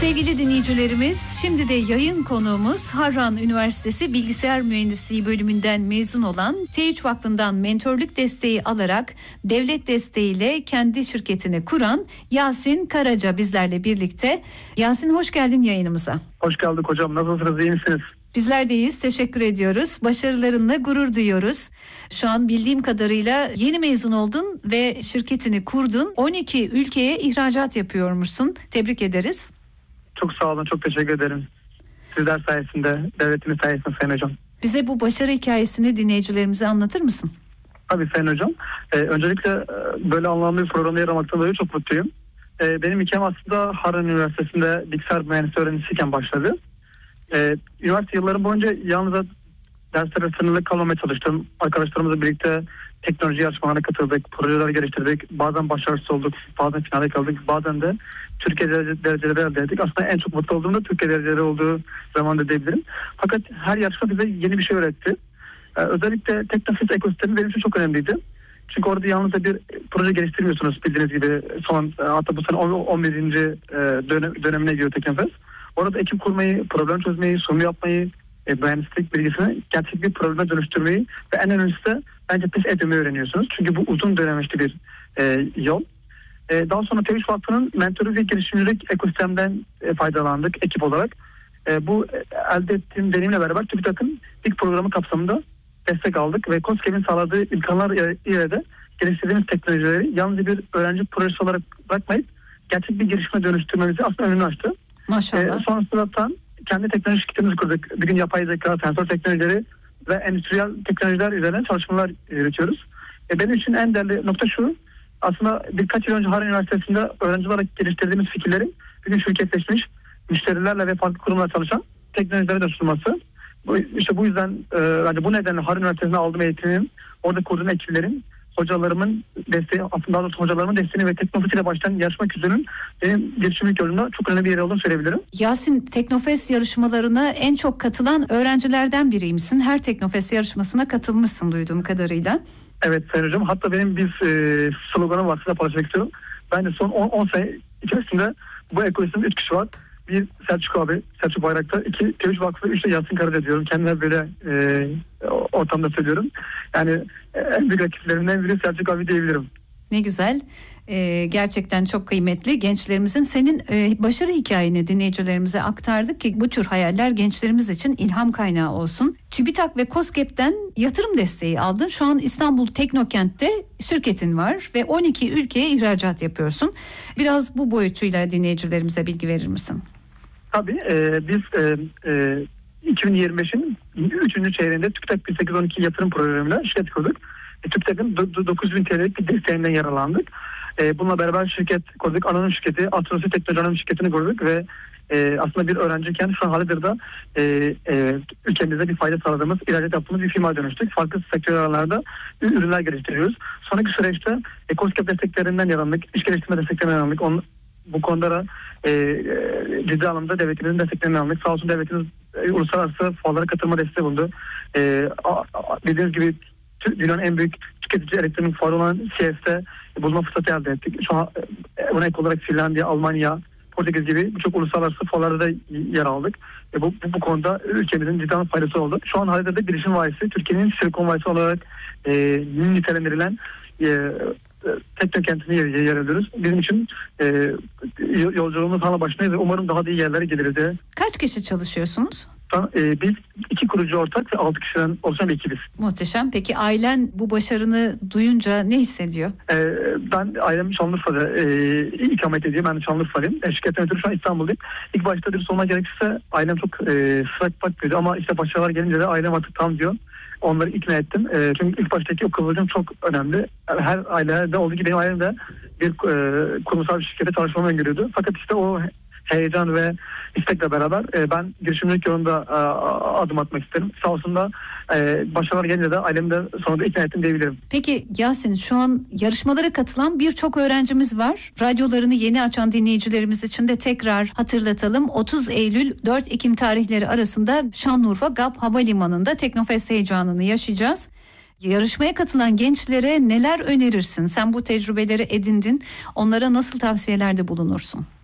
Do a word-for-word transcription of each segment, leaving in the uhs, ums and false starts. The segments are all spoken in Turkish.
Sevgili dinleyicilerimiz, şimdi de yayın konuğumuz Harran Üniversitesi Bilgisayar Mühendisliği bölümünden mezun olan, T üç Vakfı'ndan mentörlük desteği alarak devlet desteğiyle kendi şirketini kuran Yasin Karaca bizlerle birlikte. Yasin, hoş geldin yayınımıza. Hoş geldin hocam. Nasılsınız? İyi misiniz? Bizler de iyiyiz. Teşekkür ediyoruz. Başarılarınla gurur duyuyoruz. Şu an bildiğim kadarıyla yeni mezun oldun ve şirketini kurdun. on iki ülkeye ihracat yapıyormuşsun. Tebrik ederiz. Çok sağ olun. Çok teşekkür ederim. Sizler sayesinde, devletimiz sayesinde Sayın Hocam. Bize bu başarı hikayesini dinleyicilerimize anlatır mısın? Tabii Sayın Hocam. Ee, öncelikle e, böyle anlamlı bir programda yer almaktan dolayı çok mutluyum. Ee, benim hikayem aslında Harran Üniversitesi'nde bilgisayar mühendisliği öğrencisiyken başladı. Ee, üniversite yıllarım boyunca yalnız derslere sınırlı kalmamaya çalıştım. Arkadaşlarımızla birlikte teknoloji yarışmalarına katıldık, projeler geliştirdik. Bazen başarısız olduk, bazen finale kaldık, bazen de Türkiye dereceleri elde ettik. Aslında en çok mutlu olduğum da Türkiye dereceleri olduğu zaman da diyebilirim. Fakat her yarışma bize yeni bir şey öğretti. Ee, özellikle Teknofest ekosistemi benim için çok önemliydi. Çünkü orada yalnızca bir proje geliştirmiyorsunuz bildiğiniz gibi. Son hatta bu sene on birinci dönem, dönemine giriyor Teknofest. Orada ekip kurmayı, problem çözmeyi, sunum yapmayı, e, mühendislik bilgisini gerçek bir probleme dönüştürmeyi ve en önemlisi de bence pes etmeyi öğreniyorsunuz. Çünkü bu uzun dönemişli bir e, yol. E, daha sonra T üç Vakfı'nın mentörlük ve girişimcilik ekosistemden e, faydalandık ekip olarak. E, bu e, elde ettiğim deneyimle beraber TÜBİTAK'ın ilk programı kapsamında destek aldık ve KOSGEB'in sağladığı imkanlar ile de geliştirdiğimiz teknolojileri yalnızca bir öğrenci projesi olarak bırakmayıp gerçek bir girişime dönüştürmemizi aslında önünü açtı. Maşallah. E, sonrasında kendi teknoloji şirketimizi kurduk. Bir gün yapay zeka, sensör teknolojileri ve endüstriyel teknolojiler üzerine çalışmalar yürütüyoruz. E, benim için en değerli nokta şu. Aslında birkaç yıl önce Harran Üniversitesi'nde öğrenci olarak geliştirdiğimiz fikirlerin bugün şirketleşmiş, müşterilerle ve farklı kurumlarla çalışan teknolojilere de sunulması. Bu, işte bu yüzden e, yani bu nedenle Harran Üniversitesi'nde aldığım eğitimin, orada kurduğum ekiplerin, hocalarımın desteği, aslında daha doğrusu hocalarımın desteğini ve Teknofest ile başlayan yarışma küzünün benim girişimcilik yolunda çok önemli bir yer olduğunu söyleyebilirim. Yasin, Teknofest yarışmalarına en çok katılan öğrencilerden biriymişsin. Her Teknofest yarışmasına katılmışsın duyduğum kadarıyla. Evet Sayın Hocam. Hatta benim bir e, sloganım var, size paylaşmak istiyorum. Ben de son on sene içerisinde bu ekosistemde üç kişi var. Bir Selçuk abi, Selçuk Bayraktar. İki T üç Vakfı, üç de Yasin Karaca diyorum. Kendime böyle e, ortamda söylüyorum. Yani en büyük rakiplerimden biri Selçuk abi diyebilirim. Ne güzel. Ee, gerçekten çok kıymetli gençlerimizin. Senin e, başarı hikayeni dinleyicilerimize aktardık ki bu tür hayaller gençlerimiz için ilham kaynağı olsun. TÜBİTAK ve KOSGEB'den yatırım desteği aldın. Şu an İstanbul Teknokent'te şirketin var ve on iki ülkeye ihracat yapıyorsun. Biraz bu boyutuyla dinleyicilerimize bilgi verir misin? Tabii. E, biz e, e, iki bin yirmi beşin üçüncü çeyreğinde TÜBİTAK bin sekiz yüz on iki yatırım programıyla şirket kurduk. E, TÜBİTAK'ın dokuz yüz bin T L'lik bir desteğinden yararlandık. E, bununla beraber şirket kurduk. Anonim şirketi, Atrosi Teknoloji Anonim şirketini kurduk ve e, aslında bir öğrenciyken şu an halihazırda e, e, ülkemize bir fayda sağladığımız, ihracat yaptığımız bir firmaya dönüştük. Farklı sektör alanlarda ürünler geliştiriyoruz. Sonraki süreçte e, KOSGEB desteklerinden yararlandık, iş geliştirme desteklerinden yararlandık. On, bu konuda da e, e, ciddi anlamda devletimizin desteklerinden aldık. Sağ olsun devletimiz e, uluslararası fuarlara katılma desteği bulundu. E, a, a, dediğiniz gibi dünyanın en büyük tüketici elektronik fuarı olan C S'te bulma fırsatı elde ettik. Şu an örnek olarak Finlandiya, Almanya, Portekiz gibi birçok uluslararası fuarlarda da yer aldık. E bu, bu, bu konuda ülkemizin ciddi faydası oldu. Şu an halde de bilişim vadisi, Türkiye'nin Silikon Vadisi olarak e, nitelendirilen e, Teknokent'ine yer, yer alıyoruz. Bizim için e, yolculuğumuz hala başındayız ve umarım daha da iyi yerlere geliriz diye. Kaç kişi çalışıyorsunuz? E, biz iki kurucu ortak ve altı kişiden oluşan bir ekibiz. Muhteşem. Peki ailen bu başarını duyunca ne hissediyor? E, ben ailem Şanlıurfa'da e, ikamet ediyor. Ben de Şanlıurfa'lıyım. E, şirketten ötürü şu an İstanbul'dayım. İlk başta bir soruna gerekirse ailem çok e, sırak bakmıyordu ama işte başarılar gelince de ailem artık tam diyor. Onları ikna ettim. E, çünkü ilk baştaki o kıvılcım çok önemli. Her ailede olduğu gibi benim ailem de bir e, kurumsal bir şirkete çalışmamı öngörüyordu. Fakat işte o heyecan ve istekle beraber e, ben girişimcilik yolunda e, adım atmak isterim. Sağ olsun da e, başarılar gelince de ailemi de sonunda ikna ettim diyebilirim. Peki Yasin, şu an yarışmalara katılan birçok öğrencimiz var. Radyolarını yeni açan dinleyicilerimiz için de tekrar hatırlatalım. otuz Eylül dört Ekim tarihleri arasında Şanlıurfa G A P Havalimanı'nda Teknofest heyecanını yaşayacağız. Yarışmaya katılan gençlere neler önerirsin? Sen bu tecrübeleri edindin. Onlara nasıl tavsiyelerde bulunursun?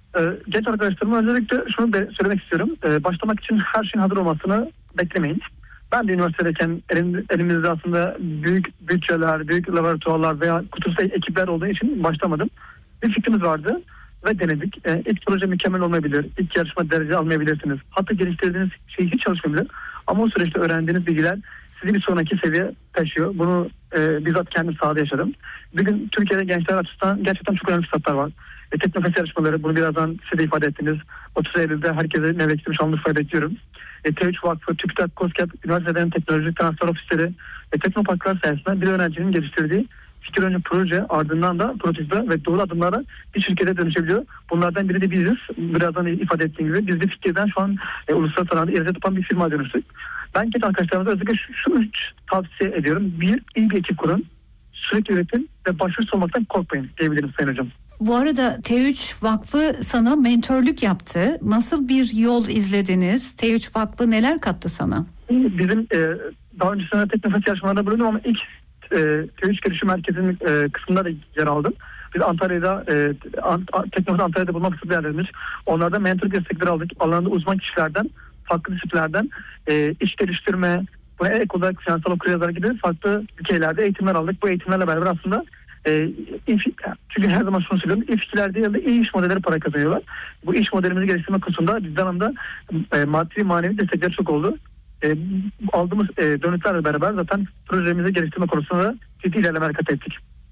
Ee, genç arkadaşlarıma öncelikle şunu be- söylemek istiyorum. Ee, başlamak için her şeyin hazır olmasını beklemeyin. Ben de üniversitedeyken elim, elimizde aslında büyük bütçeler, büyük laboratuvarlar veya kutusu ekipler olduğu için başlamadım. Bir fikrimiz vardı ve denedik. Ee, ilk proje mükemmel olmayabilir, ilk yarışma derece almayabilirsiniz. Hatta geliştirdiğiniz şey hiç çalışmayabilir. Ama o süreçte öğrendiğiniz bilgiler sizi bir sonraki seviye taşıyor. Bunu e, bizzat kendim sahada yaşadım. Bugün Türkiye'de gençler açısından gerçekten çok önemli fırsatlar var. E, Teknofest yarışmaları, bunu birazdan size de ifade ettiniz. otuz Eylül'de herkese nöbetli Şanlıurfa'ya bekliyorum. E, T üç Vakfı, TÜBİTAK, KOSGEB, üniversitelerin teknolojik transfer ofisleri ve teknoparklar sayesinde bir öğrencinin geliştirdiği fikir önce proje, ardından da prototipe ve doğru adımlara bir şirkete dönüşebiliyor. Bunlardan biri de biziz. Birazdan ifade ettiğim gibi biz de fikirden şu an e, uluslararası alanda irade yapan bir firma dönüştük. Ben genç arkadaşlarımıza özellikle şunu tavsiye ediyorum. Bir, iyi bir ekip kurun. Sürekli üretin ve başarısız olmaktan korkmayın diyebilirim Sayın Hocam. Bu arada T üç Vakfı sana mentörlük yaptı. Nasıl bir yol izlediniz? T üç Vakfı neler kattı sana? Bizim e, daha öncesinde Teknofest yarışmalarında bulundum ama ilk e, T üç Gelişim Merkezi'nin e, kısmında da yer aldım. Biz Antalya'da e, Teknofest Antalya'da bulmak fırsatı yerlermiş. Onlardan mentorluk destekleri aldık. Alanında uzman kişilerden, farklı disiplinlerden e, iş geliştirme, buna ek olarak finansal okuryazar gibi farklı ülkelerde eğitimler aldık. Bu eğitimlerle beraber aslında e, çünkü her zaman şunu söylüyorum, iyi fikirler değil de iyi iş modelleri para kazanıyorlar. Bu iş modelimizi geliştirme konusunda ciddi anlamda e, maddi manevi destekler çok oldu. E, aldığımız e, dönütlerle beraber zaten projemizi geliştirme konusunda da ciddi ilerlemeler kat ettik.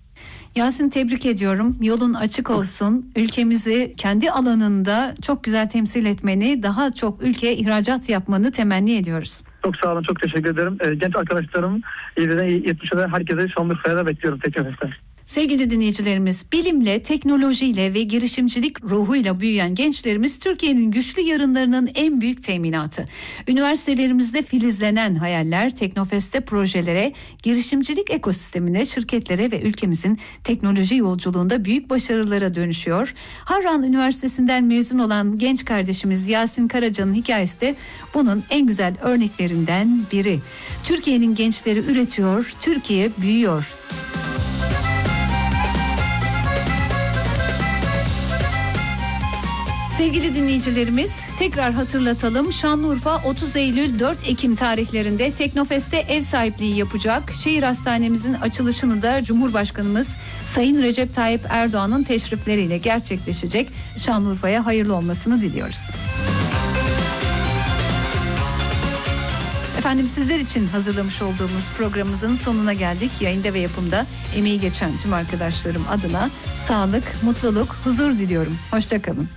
Yasin, tebrik ediyorum. Yolun açık olsun. Ülkemizi kendi alanında çok güzel temsil etmeni, daha çok ülkeye ihracat yapmanı temenni ediyoruz. Çok sağ olun, çok teşekkür ederim. E, genç arkadaşlarım, yediden yetmişe herkese Şanlıurfa'ya da bekliyorum Teknofest'te. Sevgili dinleyicilerimiz, bilimle, teknolojiyle ve girişimcilik ruhuyla büyüyen gençlerimiz Türkiye'nin güçlü yarınlarının en büyük teminatı. Üniversitelerimizde filizlenen hayaller Teknofest'te projelere, girişimcilik ekosistemine, şirketlere ve ülkemizin teknoloji yolculuğunda büyük başarılara dönüşüyor. Harran Üniversitesi'nden mezun olan genç kardeşimiz Yasin Karaca'nın hikayesi de bunun en güzel örneklerinden biri. Türkiye'nin gençleri üretiyor, Türkiye büyüyor. Sevgili dinleyicilerimiz, tekrar hatırlatalım. Şanlıurfa otuz Eylül dört Ekim tarihlerinde Teknofest'te ev sahipliği yapacak. Şehir hastanemizin açılışını da Cumhurbaşkanımız Sayın Recep Tayyip Erdoğan'ın teşrifleriyle gerçekleşecek. Şanlıurfa'ya hayırlı olmasını diliyoruz. Efendim, sizler için hazırlamış olduğumuz programımızın sonuna geldik. Yayında ve yapımda emeği geçen tüm arkadaşlarım adına sağlık, mutluluk, huzur diliyorum. Hoşça kalın.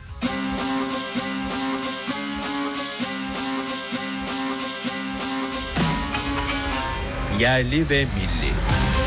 Yerli ve milli.